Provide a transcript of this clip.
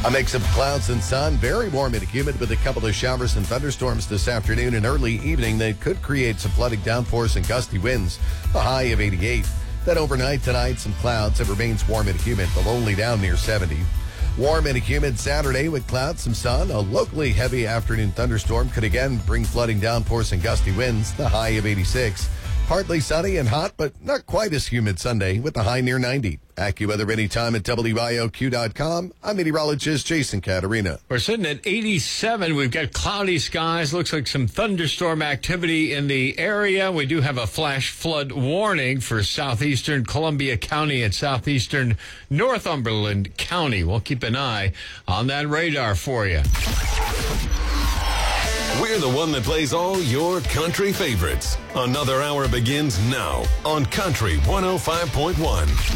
A mix of clouds and sun, very warm and humid with a couple of showers and thunderstorms this afternoon and early evening that could create some flooding downpours and gusty winds. A high of 88. Then overnight tonight, some clouds. It remains warm and humid, but only down near 70. Warm and humid Saturday with clouds, some sun. A locally heavy afternoon thunderstorm could again bring flooding downpours and gusty winds. The high of 86. Partly sunny and hot, but not quite as humid Sunday with the high near 90. AccuWeather anytime at WIOQ.com. I'm meteorologist Jason Caterina. We're sitting at 87. We've got cloudy skies. Looks like some thunderstorm activity in the area. We do have a flash flood warning for southeastern Columbia County and southeastern Northumberland County. We'll keep an eye on that radar for you. We're the one that plays all your country favorites. Another hour begins now on Country 105.1.